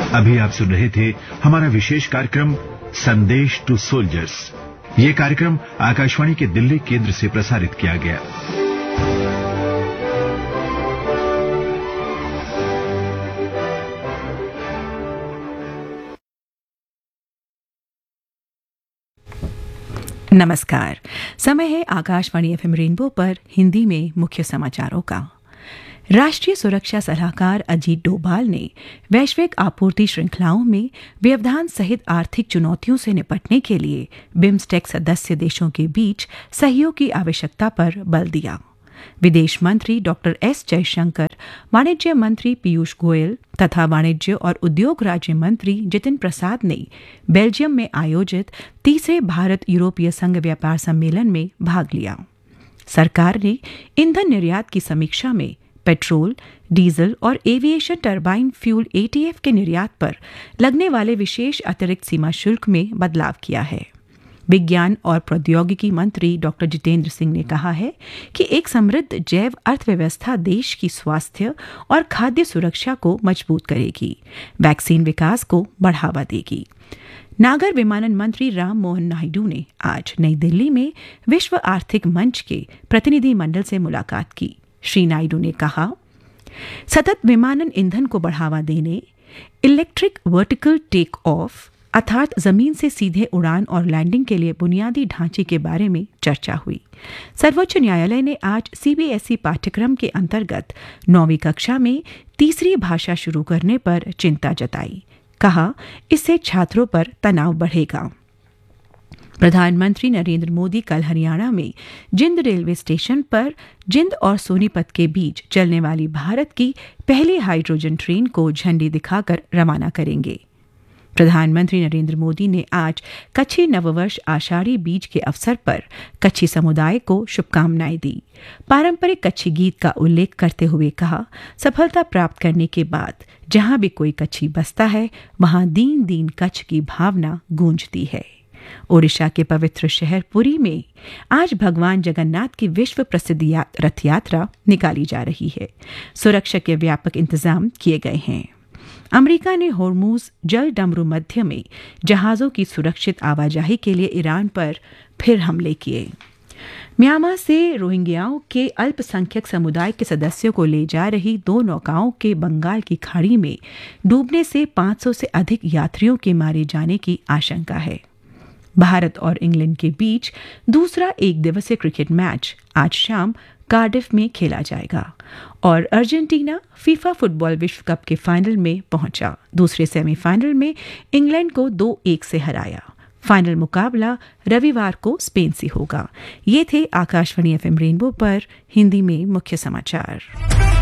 अभी आप सुन रहे थे हमारा विशेष कार्यक्रम संदेश टू सोल्जर्स। ये कार्यक्रम आकाशवाणी के दिल्ली केंद्र से प्रसारित किया गया। नमस्कार। समय है आकाशवाणी एफएम रेनबो पर हिंदी में मुख्य समाचारों का। राष्ट्रीय सुरक्षा सलाहकार अजीत डोभाल ने वैश्विक आपूर्ति श्रृंखलाओं में व्यवधान सहित आर्थिक चुनौतियों से निपटने के लिए बिम्स्टेक सदस्य देशों के बीच सहयोग की आवश्यकता पर बल दिया। विदेश मंत्री डॉक्टर एस जयशंकर, वाणिज्य मंत्री पीयूष गोयल तथा वाणिज्य और उद्योग राज्य मंत्री जितिन प्रसाद ने बेल्जियम में आयोजित तीसरे भारत यूरोपीय संघ व्यापार सम्मेलन में भाग लिया। सरकार ने ईंधन निर्यात की समीक्षा में पेट्रोल, डीजल और एविएशन टरबाइन फ्यूल एटीएफ के निर्यात पर लगने वाले विशेष अतिरिक्त सीमा शुल्क में बदलाव किया है। विज्ञान और प्रौद्योगिकी मंत्री डॉक्टर जितेंद्र सिंह ने कहा है कि एक समृद्ध जैव अर्थव्यवस्था देश की स्वास्थ्य और खाद्य सुरक्षा को मजबूत करेगी, वैक्सीन विकास को बढ़ावा देगी। नागर विमानन मंत्री राम मोहन नायडू ने आज नई दिल्ली में विश्व आर्थिक मंच के प्रतिनिधि मंडल से मुलाकात की। श्री नायडू ने कहा, सतत विमानन ईंधन को बढ़ावा देने, इलेक्ट्रिक वर्टिकल टेक ऑफ अर्थात जमीन से सीधे उड़ान और लैंडिंग के लिए बुनियादी ढांचे के बारे में चर्चा हुई। सर्वोच्च न्यायालय ने आज सीबीएसई पाठ्यक्रम के अंतर्गत 9वीं कक्षा में तीसरी भाषा शुरू करने पर चिंता जताई। कहा, इससे छात्रों पर तनाव बढ़ेगा। प्रधानमंत्री नरेंद्र मोदी कल हरियाणा में जिंद रेलवे स्टेशन पर जिंद और सोनीपत के बीच चलने वाली भारत की पहली हाइड्रोजन ट्रेन को झंडी दिखाकर रवाना करेंगे। प्रधानमंत्री नरेंद्र मोदी ने आज कच्छी नववर्ष आषाढ़ी बीज के अवसर पर कच्छी समुदाय को शुभकामनाएं दी। पारंपरिक कच्छी गीत का उल्लेख करते हुए कहा, सफलता प्राप्त करने के बाद जहां भी कोई कच्छी बसता है वहां दीन दीन कच्छ की भावना गूंजती है। ओडिशा के पवित्र शहर पुरी में आज भगवान जगन्नाथ की विश्व प्रसिद्ध रथ यात्रा निकाली जा रही है। सुरक्षा के व्यापक इंतजाम किए गए हैं। अमेरिका ने होर्मुज जल डमरू मध्य में जहाजों की सुरक्षित आवाजाही के लिए ईरान पर फिर हमले किए। म्यांमार से रोहिंग्याओं के अल्पसंख्यक समुदाय के सदस्यों को ले जा रही 2 नौकाओं के बंगाल की खाड़ी में डूबने से 500 से अधिक यात्रियों के मारे जाने की आशंका है। भारत और इंग्लैंड के बीच दूसरा एक दिवसीय क्रिकेट मैच आज शाम कार्डिफ में खेला जाएगा और अर्जेंटीना फीफा फुटबॉल विश्व कप के फाइनल में पहुंचा। दूसरे सेमीफाइनल में इंग्लैंड को 2-1 से हराया। फाइनल मुकाबला रविवार को स्पेन से होगा। ये थे आकाशवाणी एफएम रेनबो पर हिंदी में मुख्य समाचार।